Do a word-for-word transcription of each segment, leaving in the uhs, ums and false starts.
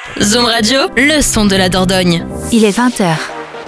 Zoom Radio, le son de la Dordogne. Il est vingt heures.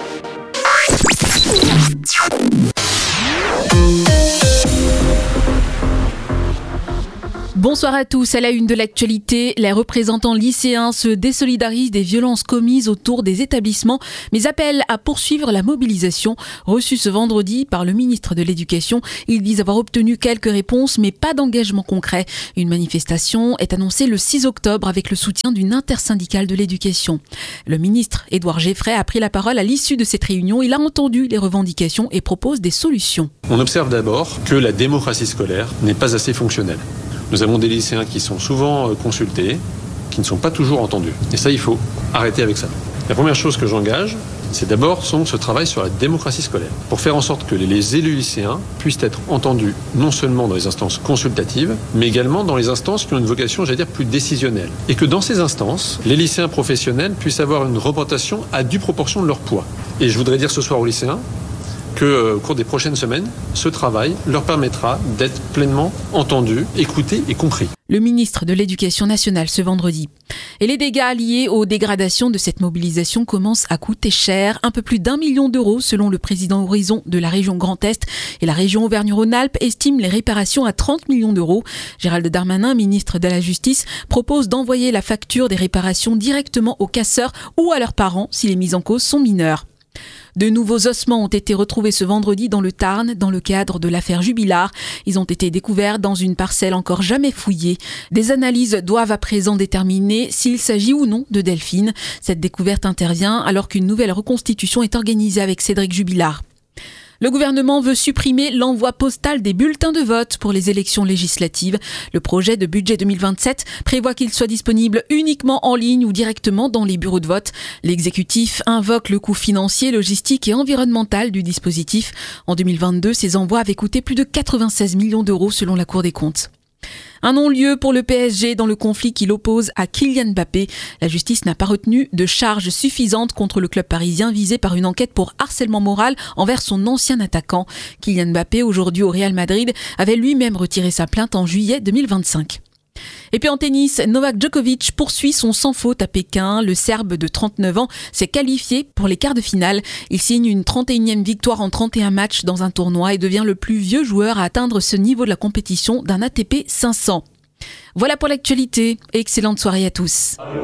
Bonsoir à tous. À la une de l'actualité, les représentants lycéens se désolidarisent des violences commises autour des établissements, mais appellent à poursuivre la mobilisation. Reçus ce vendredi par le ministre de l'Éducation, ils disent avoir obtenu quelques réponses, mais pas d'engagement concret. Une manifestation est annoncée le six octobre avec le soutien d'une intersyndicale de l'éducation. Le ministre Édouard Geffray a pris la parole à l'issue de cette réunion. Il a entendu les revendications et propose des solutions. On observe d'abord que la démocratie scolaire n'est pas assez fonctionnelle. Nous avons des lycéens qui sont souvent consultés, qui ne sont pas toujours entendus. Et ça, il faut arrêter avec ça. La première chose que j'engage, c'est d'abord ce travail sur la démocratie scolaire, pour faire en sorte que les élus lycéens puissent être entendus non seulement dans les instances consultatives, mais également dans les instances qui ont une vocation, j'allais dire, plus décisionnelle. Et que dans ces instances, les lycéens professionnels puissent avoir une représentation à due proportion de leur poids. Et je voudrais dire ce soir aux lycéens, qu'au euh, cours des prochaines semaines, ce travail leur permettra d'être pleinement entendus, écoutés et compris. Le ministre de l'Éducation nationale ce vendredi. Et les dégâts liés aux dégradations de cette mobilisation commencent à coûter cher. Un peu plus d'un million d'euros selon le président Horizon de la région Grand Est. Et la région Auvergne-Rhône-Alpes estime les réparations à trente millions d'euros. Gérald Darmanin, ministre de la Justice, propose d'envoyer la facture des réparations directement aux casseurs ou à leurs parents si les mises en cause sont mineures. De nouveaux ossements ont été retrouvés ce vendredi dans le Tarn, dans le cadre de l'affaire Jubilard. Ils ont été découverts dans une parcelle encore jamais fouillée. Des analyses doivent à présent déterminer s'il s'agit ou non de Delphine. Cette découverte intervient alors qu'une nouvelle reconstitution est organisée avec Cédric Jubilard. Le gouvernement veut supprimer l'envoi postal des bulletins de vote pour les élections législatives. Le projet de budget deux mille vingt-sept prévoit qu'il soit disponible uniquement en ligne ou directement dans les bureaux de vote. L'exécutif invoque le coût financier, logistique et environnemental du dispositif. En deux mille vingt-deux, ces envois avaient coûté plus de quatre-vingt-seize millions d'euros selon la Cour des comptes. Un non-lieu pour le P S G dans le conflit qui l'oppose à Kylian Mbappé. La justice n'a pas retenu de charges suffisantes contre le club parisien visé par une enquête pour harcèlement moral envers son ancien attaquant. Kylian Mbappé, aujourd'hui au Real Madrid, avait lui-même retiré sa plainte en juillet deux mille vingt-cinq. Et puis en tennis, Novak Djokovic poursuit son sans faute à Pékin. Le Serbe de trente-neuf ans s'est qualifié pour les quarts de finale. Il signe une trente et unième victoire en trente et un matchs dans un tournoi et devient le plus vieux joueur à atteindre ce niveau de la compétition d'un A T P cinq cents. Voilà pour l'actualité. Excellente soirée à tous.